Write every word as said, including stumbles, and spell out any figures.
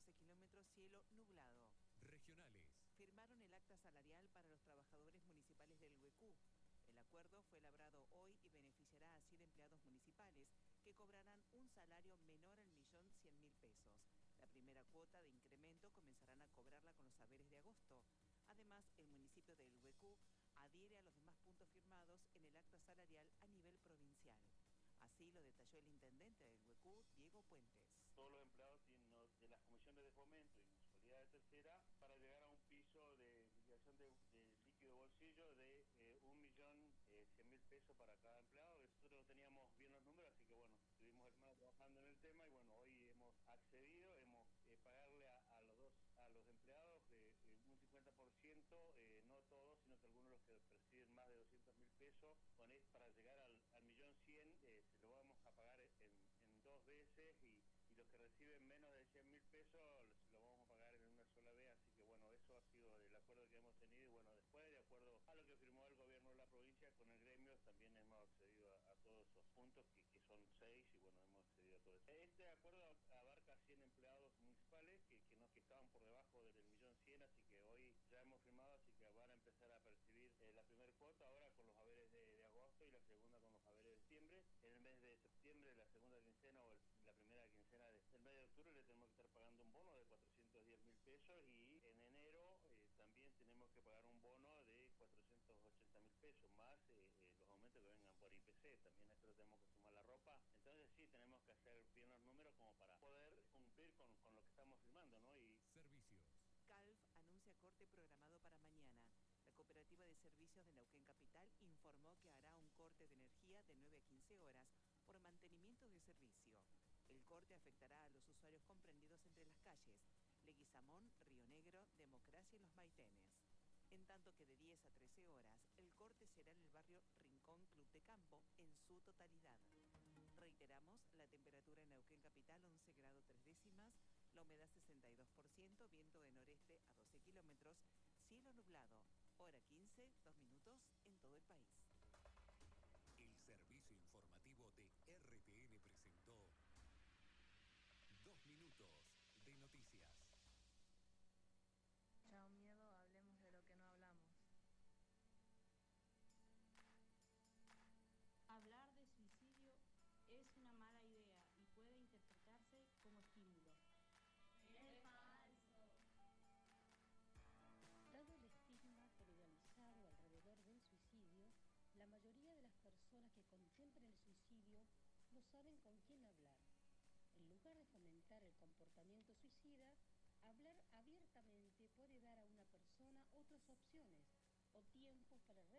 doce kilómetros cielo nublado. Regionales. Firmaron el acta salarial para los trabajadores municipales del Huecú. El acuerdo fue elaborado hoy y beneficiará a cien empleados municipales que cobrarán un salario menor al millón cien mil pesos. La primera cuota de incremento comenzarán a cobrarla con los saberes de agosto. Además, el municipio de El Huecú adhiere a los demás puntos firmados en el acta salarial a nivel provincial. Así lo detalló el intendente del Huecú, Diego Puentes. Todos los empleados tienen de las comisiones de fomento y municipalidad de tercera para llegar a un piso de liquidación de, de líquido bolsillo de eh, un millón eh, cien mil pesos para cada empleado. Nosotros teníamos bien los números, así que bueno, estuvimos hermanos trabajando en el tema y bueno, hoy hemos accedido, hemos eh, pagarle a, a los dos a los empleados eh, eh, un cincuenta por ciento, eh, no todos, sino que algunos los que perciben más de doscientos mil pesos, con esto para llegar al, al millón cien, eh, se lo vamos a pagar en, en dos veces y, y los que reciben menos de cien mil pesos lo vamos a pagar en una sola vez, así que bueno, eso ha sido el acuerdo que hemos tenido y bueno, después de acuerdo a lo que firmó el gobierno de la provincia con el gremio, también hemos accedido a, a todos esos puntos que, que son seis y bueno, hemos accedido a todo eso. Este acuerdo abarca cien empleados municipales que, que, no, que estaban por debajo del millón cien, así que hoy ya hemos firmado, así que van a empezar a percibir eh, la primera cuota ahora con los haberes de, de agosto y la segunda con los haberes de septiembre. En el mes de septiembre, la segunda quincena o el, la primera quincena de, del mes de octubre le tenemos que estar pagando un bono de cuatrocientos diez mil pesos y en enero eh, también tenemos que pagar un bono de cuatrocientos ochenta mil pesos, más eh, eh, los aumentos que vengan por I P C, también esto lo tenemos que sumar la ropa, entonces sí tenemos que hacer bien los números como para poder cumplir con, con lo que estamos firmando, ¿no? Y Servicios. Calf anuncia corte programado para mañana. La Cooperativa de Servicios de Neuquén Capital informó que hará un corte de energía de nueve a quince horas por mantenimiento de servicio. El corte afectará a los usuarios comprendidos entre las calles Leguizamón, Río Negro, Democracia y Los Maitenes. En tanto que de diez a trece horas, el corte será en el barrio Rincón Club de Campo en su totalidad. Reiteramos, la temperatura en Neuquén Capital once grados tres décimas, la humedad sesenta y dos por ciento, viento de noreste a doce kilómetros, cielo nublado, hora quince, dos minutos en todo el país. El servicio informativo de R T N presentó Dos Minutos de Noticias. Chao miedo, hablemos de lo que no hablamos. Hablar de suicidio es una mala idea y puede interpretarse como estímulo. ¡Es falso! Dado el estigma generalizado alrededor del suicidio, la mayoría de las personas que contemplan el suicidio no saben con quién hablar. En lugar de fomentar el comportamiento suicida, hablar abiertamente puede dar a una persona otras opciones o tiempos para